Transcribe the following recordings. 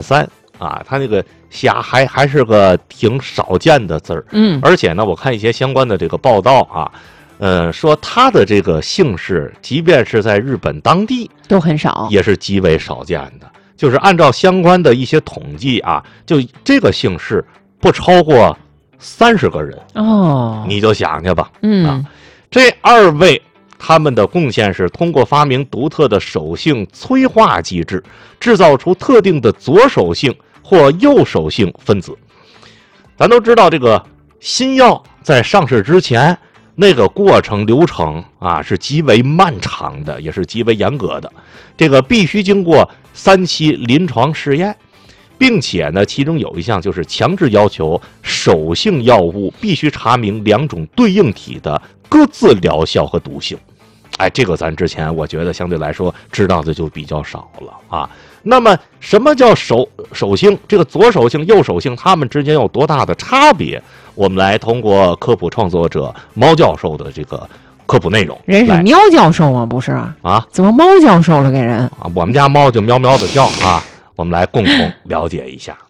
3啊，它那个虾还是个挺少见的字儿。而且呢，我看一些相关的这个报道啊，说它的这个姓氏，即便是在日本当地都很少， 也是极为少见的。就是按照相关的一些统计啊，就这个姓氏不超过30个人哦， 你就想去吧。这2位他们的贡献是通过发明独特的手性催化机制，制造出特定的左手性或右手性分子。咱都知道，这个新药在上市之前，那个过程流程啊是极为漫长的，也是极为严格的。这个必须经过3期临床试验，并且呢，其中有一项就是强制要求手性药物必须查明2种对应体的各自疗效和毒性。这个咱之前我觉得相对来说知道的就比较少了啊。那么什么叫手性？这个左手性、右手性，它们之间有多大的差别？我们来通过科普创作者猫教授的这个科普内容。 人是喵教授吗？不是啊？怎么猫教授了给人啊？我们家猫就喵喵的叫啊。我们来共同了解一下。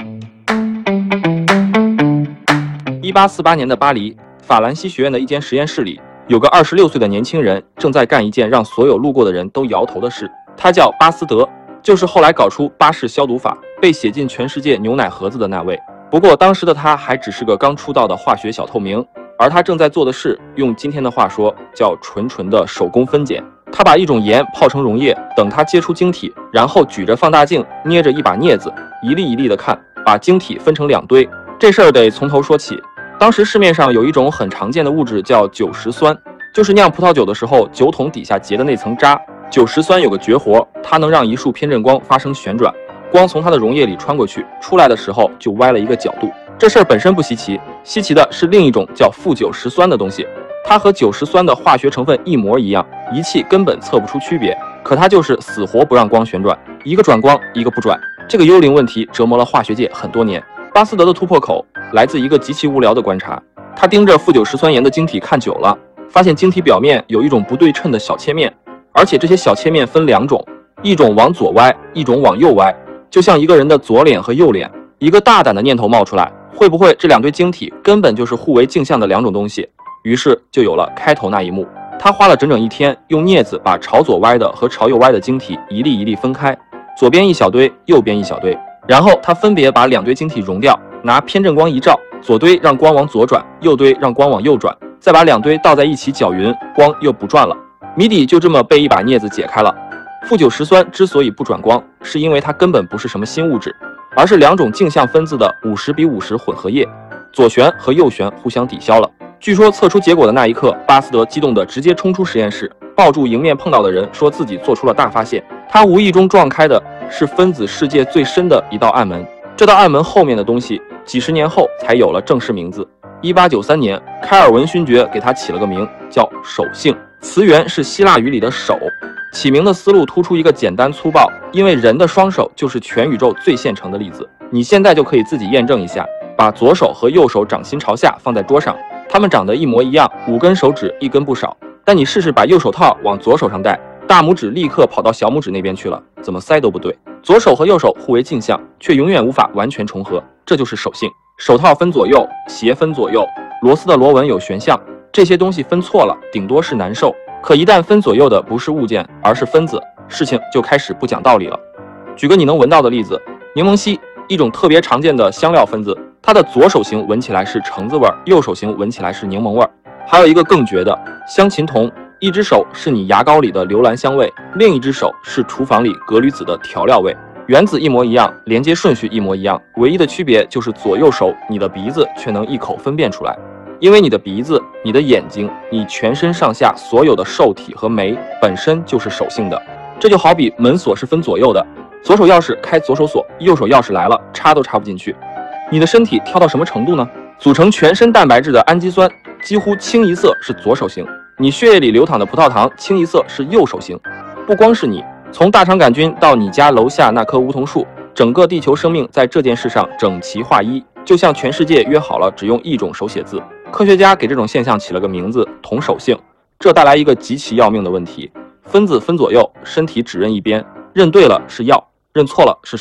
1848年的巴黎，法兰西学院的一间实验室里，有个26岁的年轻人正在干一件让所有路过的人都摇头的事。他叫巴斯德，就是后来搞出巴氏消毒法，被写进全世界牛奶盒子的那位。不过当时的他还只是个刚出道的化学小透明，而他正在做的事，用今天的话说，叫纯的手工分拣。他把一种盐泡成溶液，等它接出晶体，然后举着放大镜，捏着一把镊子，一粒一粒的看，把晶体分成2堆。这事儿得从头说起。当时市面上有一种很常见的物质叫酒石酸，就是酿葡萄酒的时候酒桶底下结的那层渣。酒石酸有个绝活，它能让一束偏振光发生旋转，光从它的溶液里穿过去，出来的时候就歪了一个角度。这事儿本身不稀奇，稀奇的是另一种叫负酒石酸的东西。它和酒石酸的化学成分一模一样，仪器根本测不出区别，可它就是死活不让光旋转，一个转光，一个不转。这个幽灵问题折磨了化学界很多年。巴斯德的突破口来自一个极其无聊的观察，他盯着负酒石酸盐的晶体看久了，发现晶体表面有一种不对称的小切面，而且这些小切面分2种，一种往左歪，一种往右歪，就像一个人的左脸和右脸。一个大胆的念头冒出来，会不会这2堆晶体根本就是互为镜像的2种东西？于是就有了开头那一幕。他花了整整1天，用镊子把朝左歪的和朝右歪的晶体一粒一粒分开，左边一小堆，右边一小堆，然后他分别把2堆晶体熔掉，拿偏振光一照，左堆让光往左转，右堆让光往右转，再把2堆倒在一起搅匀，光又不转了。谜底就这么被一把镊子解开了。负酒石酸之所以不转光，是因为它根本不是什么新物质，而是2种镜像分子的50:50混合液，左旋和右旋互相抵消了。据说测出结果的那一刻，巴斯德激动地直接冲出实验室，抱住迎面碰到的人，说自己做出了大发现。他无意中撞开的是分子世界最深的一道暗门，这道暗门后面的东西，几十年后才有了正式名字。1893年，开尔文勋爵给他起了个名，叫手性，词源是希腊语里的手。起名的思路突出一个简单粗暴，因为人的双手就是全宇宙最现成的例子。你现在就可以自己验证一下，把左手和右手掌心朝下放在桌上，它们长得一模一样，5根手指1根不少。但你试试把右手套往左手上戴，大拇指立刻跑到小拇指那边去了，怎么塞都不对。左手和右手互为镜像，却永远无法完全重合，这就是手性。手套分左右，鞋分左右，螺丝的螺纹有旋向，这些东西分错了，顶多是难受。可一旦分左右的不是物件，而是分子，事情就开始不讲道理了。举个你能闻到的例子，柠檬烯，一种特别常见的香料分子，它的左手型闻起来是橙子味儿，右手型闻起来是柠檬味儿。还有一个更绝的，香芹酮，一只手是你牙膏里的榴兰香味，另一只手是厨房里格驴子的调料味。原子一模一样，连接顺序一模一样，唯一的区别就是左右手你的鼻子却能一口分辨出来。因为你的鼻子、你的眼睛、你全身上下所有的受体和酶本身就是手性的。这就好比门锁是分左右的，左手钥匙开左手锁，右手钥匙来了插都插不进去。你的身体挑到什么程度呢？组成全身蛋白质的氨基酸几乎清一色是左手型，你血液里流淌的葡萄糖清一色是右手型。不光是你，从大肠杆菌到你家楼下那棵梧桐树，整个地球生命在这件事上整齐划一，就像全世界约好了只用一种手写字。科学家给这种现象起了个名字，同手性。这带来一个极其要命的问题，分子分左右，身体只认一边，认对了是药，认错了是什么？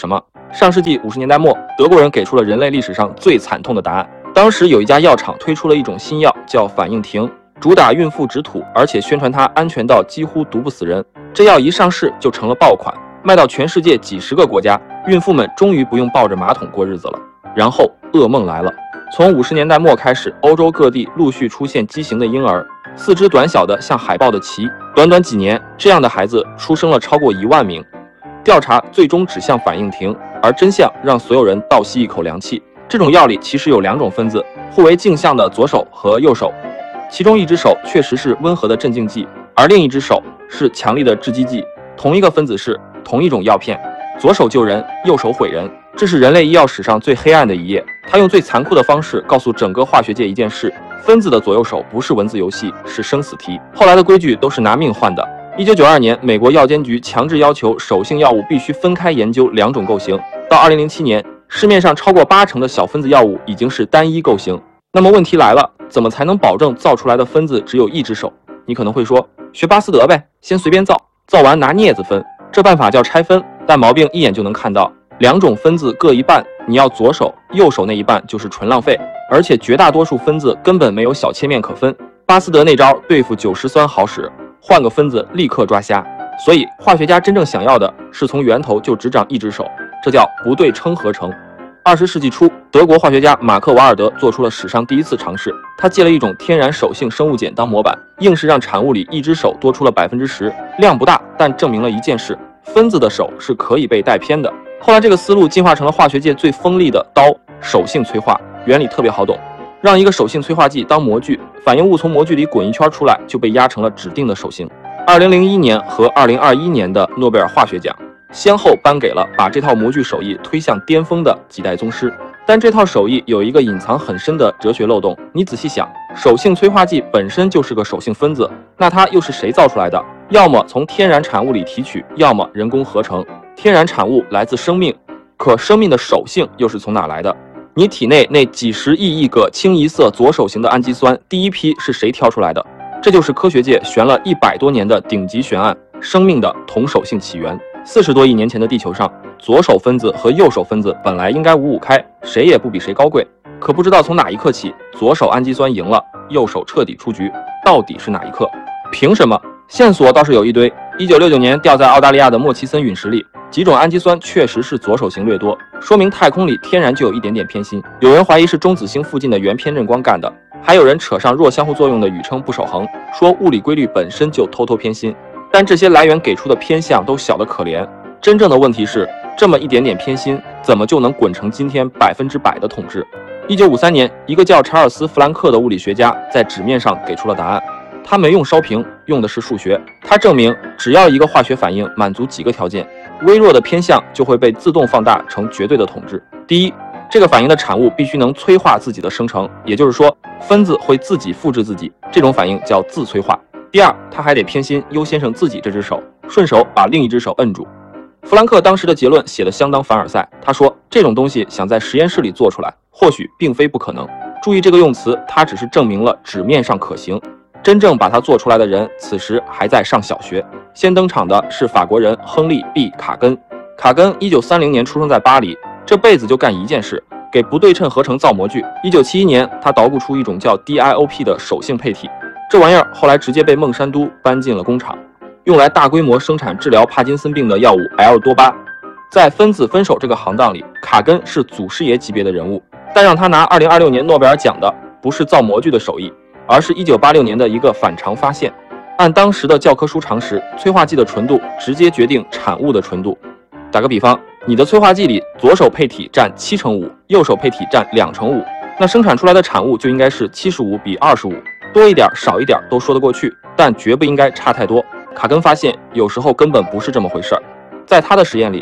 上世纪50年代末，德国人给出了人类历史上最惨痛的答案。当时有一家药厂推出了一种新药，叫反应停，主打孕妇止吐，而且宣传它安全到几乎毒不死人。这药一上市就成了爆款，卖到全世界几十个国家，孕妇们终于不用抱着马桶过日子了。然后噩梦来了，从50年代末开始，欧洲各地陆续出现畸形的婴儿，四肢短小的像海豹的鳍。短短几年，这样的孩子出生了超过1万名。调查最终指向反应停，而真相让所有人倒吸一口凉气。这种药里其实有2种分子，互为镜像的左手和右手，其中一只手确实是温和的镇静剂，而另一只手是强力的致畸剂。同一个分子式，同一种药片，左手救人，右手毁人。这是人类医药史上最黑暗的一页。他用最残酷的方式告诉整个化学界一件事：分子的左右手不是文字游戏，是生死题。后来的规矩都是拿命换的。1992年，美国药监局强制要求手性药物必须分开研究2种构型。到2007年，市面上超过80%的小分子药物已经是单一构型。那么问题来了，怎么才能保证造出来的分子只有一只手？你可能会说，学巴斯德呗，先随便造，造完拿镊子分。这办法叫拆分，但毛病一眼就能看到，2种分子各一半，你要左手右手那一半就是纯浪费，而且绝大多数分子根本没有小切面可分。巴斯德那招对付酒石酸好使，换个分子立刻抓瞎。所以化学家真正想要的是从源头就只长一只手，这叫不对称合成。20世纪初，德国化学家马克瓦尔德做出了史上第一次尝试，他借了一种天然手性生物碱当模板，硬是让产物里一只手多出了10%，量不大，但证明了一件事：分子的手是可以被带偏的。后来这个思路进化成了化学界最锋利的刀——手性催化。原理特别好懂，让一个手性催化剂当模具，反应物从模具里滚一圈出来，就被压成了指定的手性。2001年和2021年的诺贝尔化学奖先后颁给了把这套模具手艺推向巅峰的几代宗师。但这套手艺有一个隐藏很深的哲学漏洞，你仔细想，手性催化剂本身就是个手性分子，那它又是谁造出来的？要么从天然产物里提取，要么人工合成。天然产物来自生命，可生命的手性又是从哪来的？你体内那几十亿个清一色左手型的氨基酸，第一批是谁挑出来的？这就是科学界悬了100多年的顶级悬案——生命的同手性起源。40多亿年前的地球上，左手分子和右手分子本来应该五五开，谁也不比谁高贵。可不知道从哪一刻起，左手氨基酸赢了，右手彻底出局。到底是哪一刻？凭什么？线索倒是有一堆。1969年掉在澳大利亚的莫奇森陨石里，几种氨基酸确实是左手型略多，说明太空里天然就有一点点偏心。有人怀疑是中子星附近的原偏振光干的，还有人扯上弱相互作用的宇称不守恒，说物理规律本身就偷偷偏心。但这些来源给出的偏向都小得可怜。真正的问题是，这么一点点偏心，怎么就能滚成今天100%的统治？1953年，一个叫查尔斯·弗兰克的物理学家在纸面上给出了答案。他没用烧瓶，用的是数学。他证明，只要一个化学反应满足几个条件，微弱的偏向就会被自动放大成绝对的统治。第一，这个反应的产物必须能催化自己的生成，也就是说，分子会自己复制自己，这种反应叫自催化。第二，它还得偏心优先生自己这只手，顺手把另一只手摁住。弗兰克当时的结论写得相当凡尔赛，他说这种东西想在实验室里做出来，或许并非不可能。注意这个用词，它只是证明了纸面上可行。真正把它做出来的人，此时还在上小学。先登场的是法国人亨利 ·B· 卡根。卡根1930年出生在巴黎，这辈子就干一件事，给不对称合成造模具。1971年，他捣鼓出一种叫 DIOP 的手性配体，这玩意儿后来直接被孟山都搬进了工厂，用来大规模生产治疗帕金森病的药物 L 多巴。在分子分手这个行当里，卡根是祖师爷级别的人物。但让他拿2026年诺贝尔奖的，不是造模具的手艺，而是1986年的一个反常发现。按当时的教科书常识，催化剂的纯度直接决定产物的纯度。打个比方，你的催化剂里左手配体占75%，右手配体占2/5，那生产出来的产物就应该是75:25，多一点少一点都说得过去，但绝不应该差太多。卡根发现，有时候根本不是这么回事儿。在他的实验里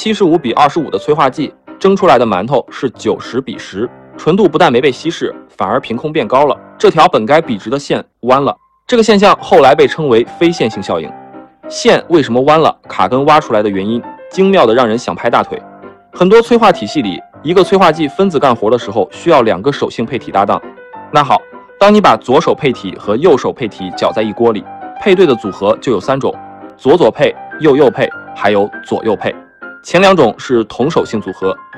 ，75:25的催化剂蒸出来的馒头是90:10，纯度不但没被稀释，反而凭空变高了。这条本该笔直的线弯了。这个现象后来被称为非线性效应。线为什么弯了？卡根挖出来的原因精妙的让人想拍大腿。很多催化体系里，一个催化剂分子干活的时候需要2个手性配体搭档。那好，当你把左手配体和右手配体搅在一锅里，配对的组合就有3种：左左配、右右配，还有左右配。 前两种是同手性组合，